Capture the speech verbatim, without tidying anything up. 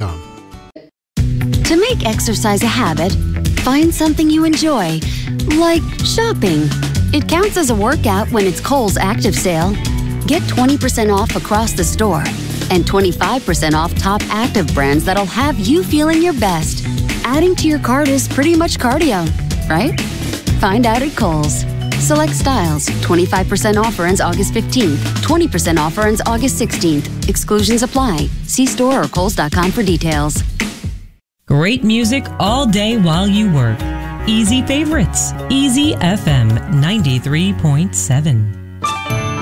com. To make exercise a habit, find something you enjoy, like shopping. It counts as a workout when it's Kohl's Active Sale. Get twenty percent off across the store and twenty-five percent off top active brands that'll have you feeling your best. Adding to your cart is pretty much cardio, right? Find out at Kohl's. Select styles. twenty-five percent offer ends August fifteenth. twenty percent offer ends August sixteenth. Exclusions apply. See store or kohls dot com for details. Great music all day while you work. Easy Favorites. Easy F M ninety-three point seven.